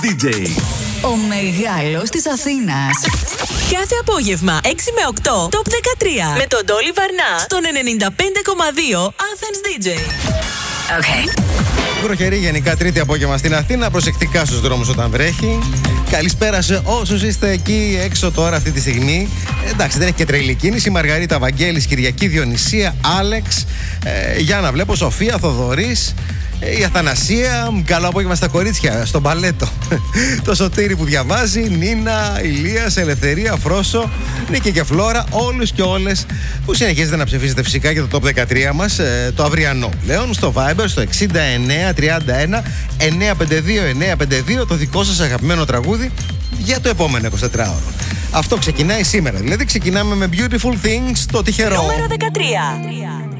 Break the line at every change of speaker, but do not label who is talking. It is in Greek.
DJ.
Ο μεγάλος της Αθήνας.
Κάθε απόγευμα 6 με 8 Top 13 με τον Ντόλι Βαρνά στον 95,2 Athens DJ.
Okay.
Βροχερή γενικά τρίτη απόγευμα στην Αθήνα. Προσεκτικά στους δρόμους όταν βρέχει. Καλησπέρα σε όσους είστε εκεί έξω τώρα αυτή τη στιγμή. Εντάξει, δεν έχει και τρελή κίνηση. Μαργαρίτα, Βαγγέλης, Κυριακή, Διονυσία, Άλεξ, Γιάννα, βλέπω, Σοφία, Θοδωρής, η Αθανασία. Καλό απόγευμα στα κορίτσια, στο μπαλέτο. Το Σωτήρι που διαβάζει, Νίνα, Ηλίας, Ελευθερία, Φρόσο, Νίκη και Φλόρα. Όλους και όλες που συνεχίζετε να ψηφίσετε φυσικά για το Top 13 μας, το αυριανό πλέον, στο Viber, στο 6931 952 952, το δικό σας αγαπημένο τραγούδι για το επόμενο 24ωρο. Αυτό ξεκινάει σήμερα. Δηλαδή ξεκινάμε με Beautiful Things, το τυχερό.
Νούμερο 13.